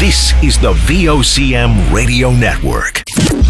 This is the VOCM Radio Network.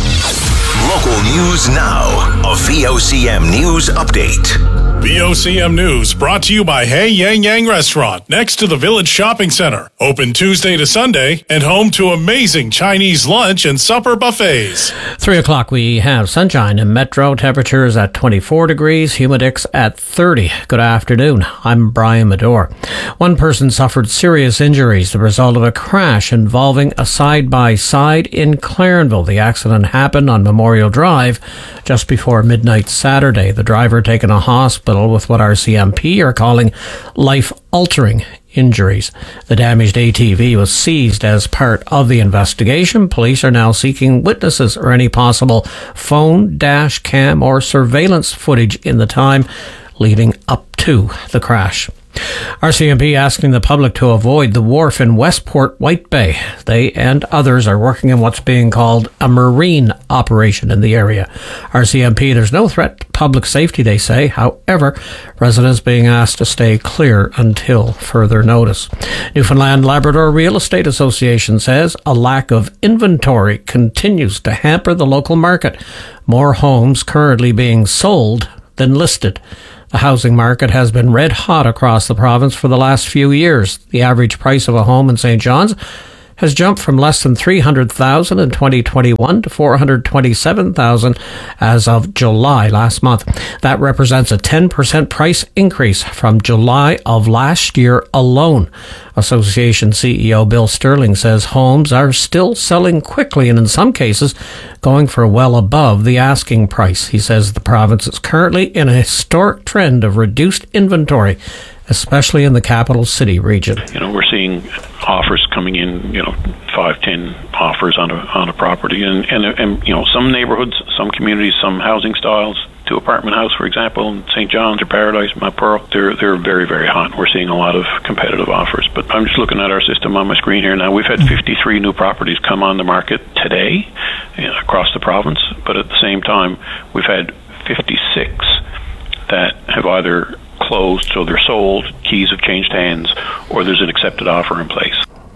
Local news now. A VOCM News Update. VOCM News brought to you by Hey Yang Yang Restaurant next to the Village Shopping Center. Open Tuesday to Sunday and home to amazing Chinese lunch and supper buffets. 3 o'clock we have sunshine in Metro. Temperatures at 24 degrees, humidex at 30. Good afternoon. I'm Brian Medore. One person suffered serious injuries the result of a crash involving a side-by-side in Clarenville. The accident happened on Memorial Drive just before midnight Saturday. The driver taken to hospital with what RCMP are calling life-altering injuries. The damaged ATV was seized as part of the investigation. Police are now seeking witnesses or any possible phone, dash cam or surveillance footage in the time leading up to the crash. RCMP asking the public to avoid the wharf in Westport White Bay. They and others are working on what's being called a marine operation in the area. RCMP, there's no threat to public safety, they say. However, residents being asked to stay clear until further notice. Newfoundland Labrador Real Estate Association says a lack of inventory continues to hamper the local market. More homes currently being sold than listed. The housing market has been red hot across the province for the last few years. The average price of a home in St. John's has jumped from less than $300,000 in 2021 to $427,000 as of July last month. That represents a 10% price increase from July of last year alone. Association CEO Bill Sterling says homes are still selling quickly and in some cases going for well above the asking price. He says the province is currently in a historic trend of reduced inventory, especially in the capital city region. We're seeing offers coming in, 5-10 offers on a property, and some neighborhoods, some communities, some housing styles, to apartment house, for example, in St. John's or Paradise, Mount Pearl, they're very, very hot. We're seeing a lot of competitive offers. But I'm just looking at our system on my screen here now. We've had 53 new properties come on the market today across the province, but at the same time, we've had 56 that have either closed, so they're sold, keys have changed hands, or there's an accepted offer in place.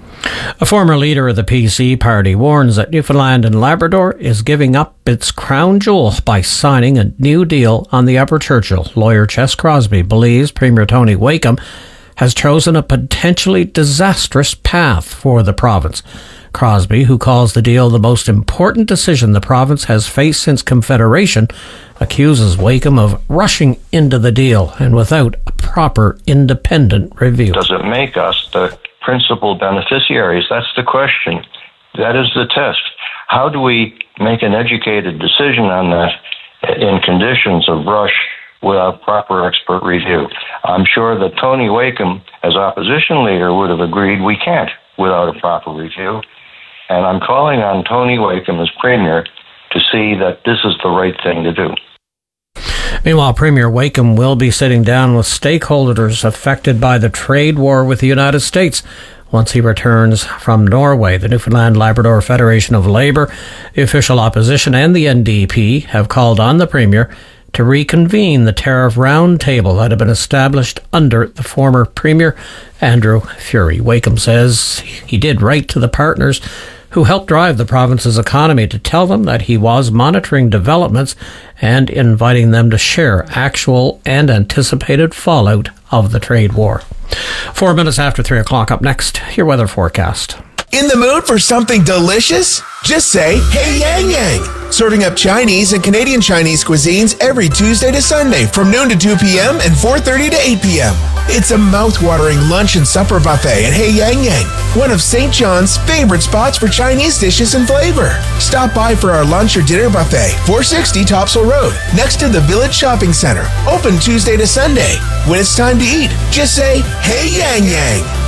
A former leader of the PC party warns that Newfoundland and Labrador is giving up its crown jewel by signing a new deal on the Upper Churchill. Lawyer Ches Crosby believes Premier Tony Wakeham has chosen a potentially disastrous path for the province. Crosby, who calls the deal the most important decision the province has faced since Confederation, accuses Wakeham of rushing into the deal and without a proper independent review. Does it make us the principal beneficiaries? That's the question. That is the test. How do we make an educated decision on that in conditions of rush without proper expert review? I'm sure that Tony Wakeham, as opposition leader, would have agreed we can't without a proper review. And I'm calling on Tony Wakeham as Premier to see that this is the right thing to do. Meanwhile, Premier Wakeham will be sitting down with stakeholders affected by the trade war with the United States once he returns from Norway. The Newfoundland Labrador Federation of Labour, the official opposition and the NDP have called on the Premier to reconvene the tariff roundtable that had been established under the former Premier Andrew Furey. Wakeham says he did write to the partners who helped drive the province's economy to tell them that he was monitoring developments and inviting them to share actual and anticipated fallout of the trade war. 4 minutes after 3 o'clock, up next, your weather forecast. In the mood for something delicious? Just say, Hey Yang Yang! Serving up Chinese and Canadian Chinese cuisines every Tuesday to Sunday from noon to 2 p.m. and 4:30 to 8 p.m. It's a mouth-watering lunch and supper buffet at Hey Yang Yang, one of St. John's favorite spots for Chinese dishes and flavor. Stop by for our lunch or dinner buffet, 460 Topsail Road, next to the Village Shopping Center. Open Tuesday to Sunday. When it's time to eat, just say, Hey Yang Yang!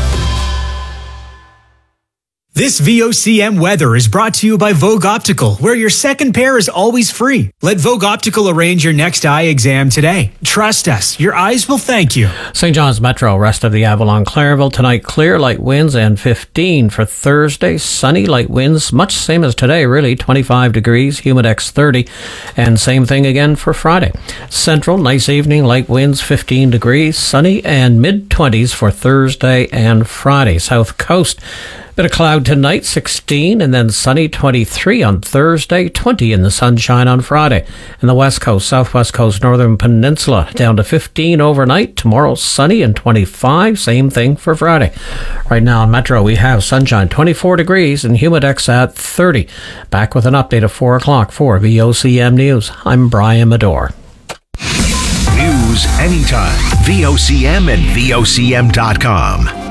This VOCM weather is brought to you by Vogue Optical, where your second pair is always free. Let Vogue Optical arrange your next eye exam today. Trust us, your eyes will thank you. St. John's Metro, rest of the Avalon Clarenville. Tonight, clear, light winds and 15 for Thursday. Sunny, light winds, much same as today, really, 25 degrees, humidex 30. And same thing again for Friday. Central, nice evening, light winds, 15 degrees, sunny and mid-20s for Thursday and Friday. South Coast, Bit of cloud tonight, 16, and then sunny, 23 on Thursday, 20 in the sunshine on Friday. In the west coast, southwest coast, northern peninsula, down to 15 overnight. Tomorrow, sunny and 25. Same thing for Friday. Right now in Metro, we have sunshine, 24 degrees, and humidex at 30. Back with an update at 4 o'clock for VOCM News. I'm Brian Medore. News anytime. VOCM and VOCM.com.